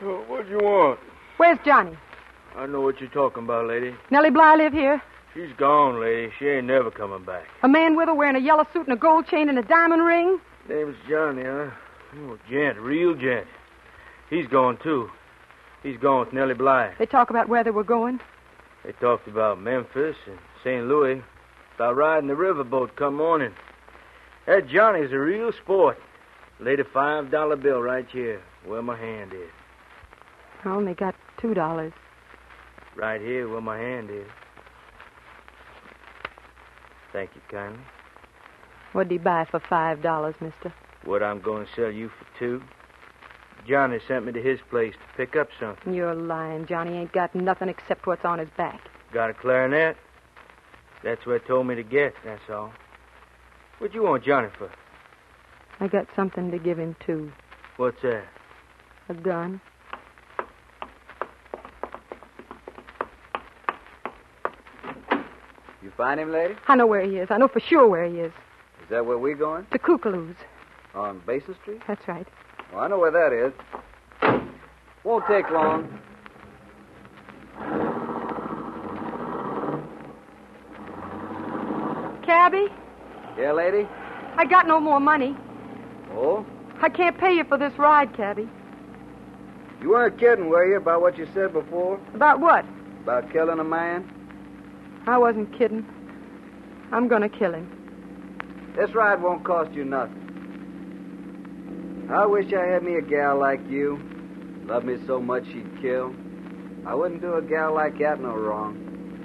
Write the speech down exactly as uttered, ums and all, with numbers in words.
Oh, what do you want? Where's Johnny? I know what you're talking about, lady. Nellie Bly live here? She's gone, lady. She ain't never coming back. A man with her wearing a yellow suit and a gold chain and a diamond ring? Name's Johnny, huh? Oh, gent, real gent. He's gone, too. He's gone with Nellie Bly. They talk about where they were going? They talked about Memphis and Saint Louis, about riding the riverboat come morning. That Johnny's a real sport. Laid a five dollar bill right here, where my hand is. I only got two dollars. Right here, where my hand is. Thank you kindly. What'd he buy for five dollars, mister? What I'm going to sell you for two. Johnny sent me to his place to pick up something. You're lying. Johnny ain't got nothing except what's on his back. Got a clarinet? That's what told me to get, that's all. What you want Johnny for? I got something to give him, too. What's that? A gun. You find him, lady? I know where he is. I know for sure where he is. Is that where we're going? The Kookaloo's. On Basin Street? That's right. Well, I know where that is. Won't take long. Cabby? Yeah, lady? I got no more money. Oh? I can't pay you for this ride, Cabby. You weren't kidding, were you, about what you said before? About what? About killing a man? I wasn't kidding. I'm gonna kill him. This ride won't cost you nothing. I wish I had me a gal like you. Loved me so much she'd kill. I wouldn't do a gal like that no wrong.